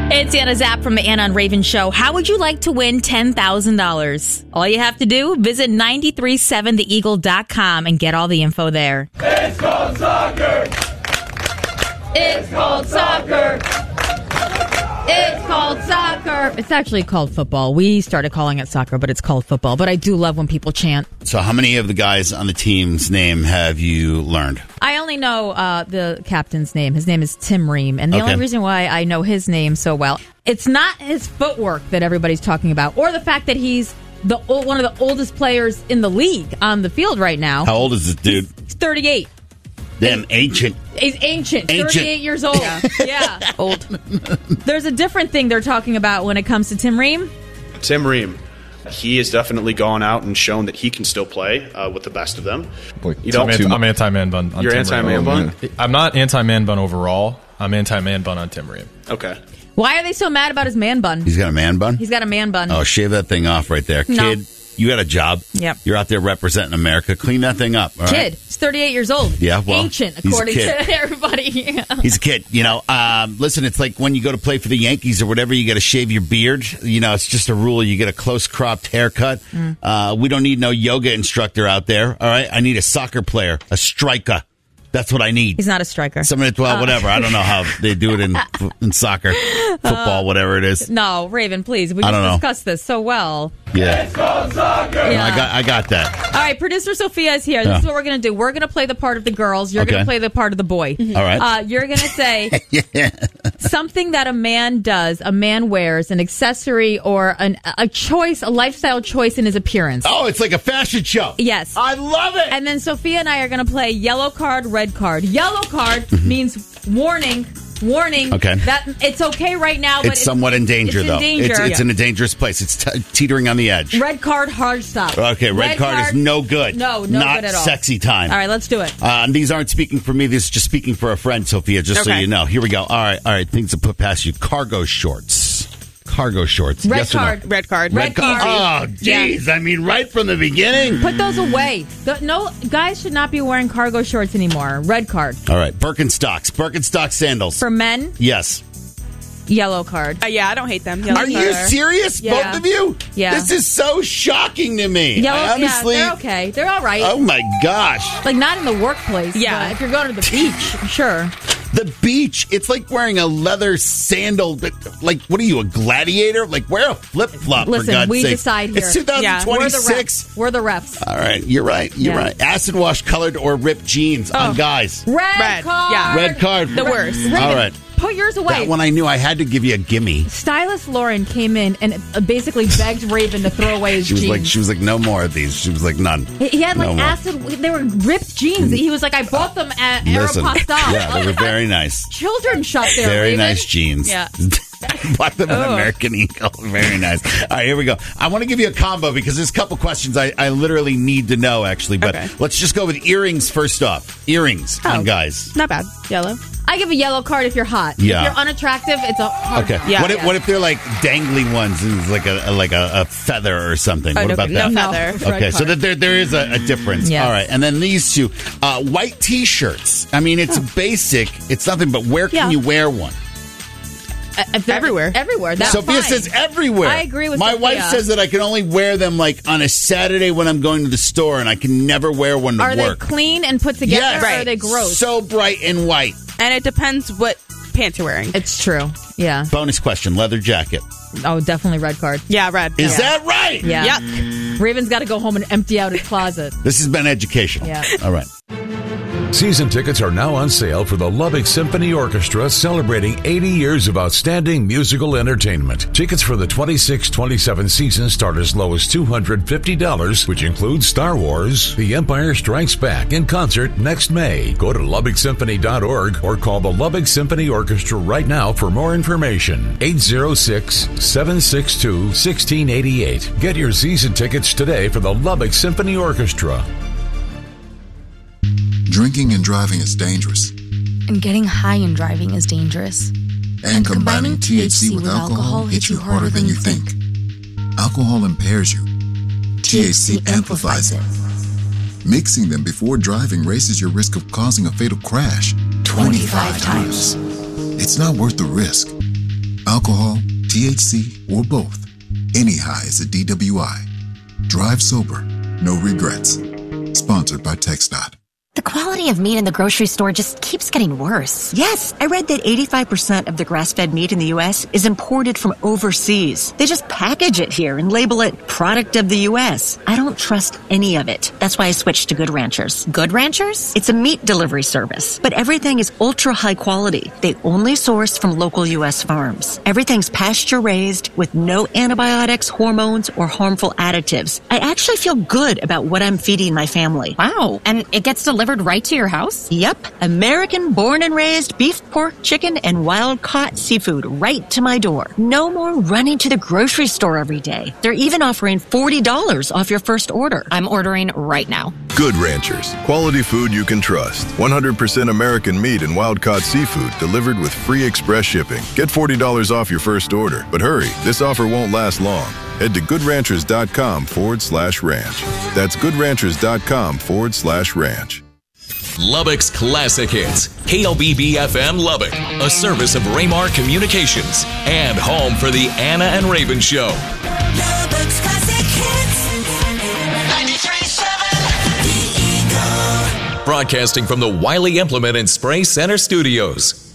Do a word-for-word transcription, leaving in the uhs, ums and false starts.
It's Anna Zapp from the Anna and Raven Show. How would you like to win ten thousand dollars? All you have to do, visit nine three seven the eagle dot com and get all the info there. It's called soccer. It's called soccer. It's called soccer. It's actually called football. We started calling it soccer, but it's called football. But I do love when people chant. So how many of the guys on the team's name have you learned? I only know uh, the captain's name. His name is Tim Ream. And the Okay. only reason why I know his name so well, it's not his footwork that everybody's talking about, or the fact that he's the one of the oldest players in the league on the field right now. How old is this dude? He's thirty-eight. Damn ancient. He's ancient, Ancient. thirty-eight years old. Yeah. yeah. Old. There's a different thing they're talking about when it comes to Tim Ream. Tim Ream, he has definitely gone out and shown that he can still play uh, with the best of them. Boy, You don't- I'm, anti, too mu- I'm anti-man bun. On You're Tim anti-man Ream. bun? I'm not anti-man bun overall. I'm anti-man bun on Tim Ream. Okay. Why are they so mad about his man bun? He's got a man bun? He's got a man bun. Oh, shave that thing off right there. No. Kid, you got a job. Yep. You're out there representing America. Clean that thing up. All right? Kid. He's thirty-eight years old. Yeah, well, Ancient, he's a according kid. to everybody. He's a kid. You know, um, listen, it's like when you go to play for the Yankees or whatever, you got to shave your beard. You know, it's just a rule. You get a close cropped haircut. Mm. Uh, we don't need no yoga instructor out there. All right. I need a soccer player, a striker. That's what I need. He's not a striker. Somebody, well, Uh. whatever. I don't know how they do it in in soccer, football, whatever it is. No, Raven, please. We I just don't know. discussed this so well. Yeah. It's called soccer. No, Yeah. I got, I got that. All right, producer Sophia is here. This Yeah. is what we're going to do. We're going to play the part of the girls. You're going Okay. to play the part of the boy. All right. Uh, you're going to say Yeah. something that a man does, a man wears, an accessory or an, a choice, a lifestyle choice in his appearance. Oh, it's like a fashion show. Yes. I love it. And then Sophia and I are going to play yellow card, red card. Yellow card means warning, warning. Okay. That it's okay right now, but it's somewhat in danger, it's though. In danger. It's, it's in a dangerous place. It's t- teetering on the edge. Red card, hard stop. Okay, red, card, is no good. No, no Not good at all. sexy time. All right, let's do it. Uh, and these aren't speaking for me. This is just speaking for a friend, Sophia, just so Okay. you know. Here we go. All right, all right. Things to put past you. Cargo shorts. Cargo shorts. Red yes or no? card. Red card. Red card. Oh, jeez. I mean, right from the beginning. Put those away. The- no, guys should not be wearing cargo shorts anymore. Red card. All right. Birkenstocks. Birkenstock sandals. For men, Yes. yellow card. Uh, yeah, I don't hate them. Yellow Are you card. serious, Yeah. both of you? Yeah. This is so shocking to me. Yellow, I honestly. yeah, they're okay. They're all right. Oh, my gosh. Like, not in the workplace. Yeah. but if you're going to the beach, sure. The beach, it's like wearing a leather sandal. But like, what are you, a gladiator? Like, wear a flip flop, for Listen, God's we sake. decide here. It's two thousand We're the twenty-six. refs. We're the refs. All right, you're right. You're Yeah. right. Acid wash colored or ripped jeans on guys. Red, Red, card. yeah. Red card. The worst. Raven, All right. Put yours away. That one I knew I had to give you a gimme. Stylist Lauren came in and uh, basically begged Raven to throw away his She was jeans. like, she was like, no more of these. She was like, none. He- he had like No more. acid. They were ripped jeans. He was like, I bought them at Listen, Aeropostale. yeah, they were very nice. Children shop there. Very Raven. nice jeans. Yeah. Bought them at American Eagle. Very nice. All right, here we go. I want to give you a combo because there's a couple questions I, I literally need to know, actually. But Okay. let's just go with earrings first off. Earrings Oh. on guys. Not bad. Yellow. I give a yellow card if you're hot. Yeah. If you're unattractive, it's a hard Okay. card. Yeah. What if what if they're like dangly ones and it's like a, a like a, a feather or something? Oh, what no, about no that? feather. Okay, so that there there is a, a difference. Yes. All right, and then these two, uh, white T-shirts. I mean, it's basic. It's nothing, but where can Yeah. you wear one? Uh, if they're- Everywhere. Everywhere. That's Sophia fine. says everywhere. I agree with my Sophia. wife says that I can only wear them like on a Saturday when I'm going to the store, and I can never wear one to Are work. they clean and put together, Yes. or are they gross? So bright and white. And it depends what pants you're wearing. It's true. Yeah. Bonus question: leather jacket. Oh, definitely red card. Yeah, red. Is yeah. that right? Yeah. Yep. Raven's got to go home and empty out his closet. This has been educational. Yeah. All right. Season tickets are now on sale for the Lubbock Symphony Orchestra, celebrating eighty years of outstanding musical entertainment. Tickets for the twenty-six twenty-seven season start as low as two hundred fifty dollars, which includes Star Wars, The Empire Strikes Back in concert next May. Go to lubbock symphony dot org or call the Lubbock Symphony Orchestra right now for more information. eight oh six, seven six two, one six eight eight. Get your season tickets today for the Lubbock Symphony Orchestra. Drinking and driving is dangerous. And getting high and driving is dangerous. And combining T H C with alcohol hits you harder than you think. Alcohol impairs you. T H C amplifies it. Mixing them before driving raises your risk of causing a fatal crash twenty-five times. It's not worth the risk. Alcohol, T H C, or both, any high is a D W I. Drive sober, no regrets. Sponsored by TxDOT. The quality of meat in the grocery store just keeps getting worse. Yes, I read that eighty-five percent of the grass-fed meat in the U S is imported from overseas. They just package it here and label it product of the U S. I don't trust any of it. That's why I switched to Good Ranchers. Good Ranchers? It's a meat delivery service, but everything is ultra high quality. They only source from local U S farms. Everything's pasture-raised with no antibiotics, hormones, or harmful additives. I actually feel good about what I'm feeding my family. Wow, and it gets delivered right to your house? Yep. American born and raised beef, pork, chicken, and wild caught seafood right to my door. No more running to the grocery store every day. They're even offering forty dollars off your first order. I'm ordering right now. Good Ranchers. Quality food you can trust. one hundred percent American meat and wild caught seafood delivered with free express shipping. Get forty dollars off your first order. But hurry, this offer won't last long. Head to goodranchers.com forward slash ranch. That's goodranchers.com forward slash ranch. Lubbock's Classic Hits, K L B B F M Lubbock, a service of Raymar Communications, and home for the Anna and Raven Show. Lubbock's Classic Hits, ninety-three point seven, The Eagle. Broadcasting from the Wiley Implement and Spray Center Studios.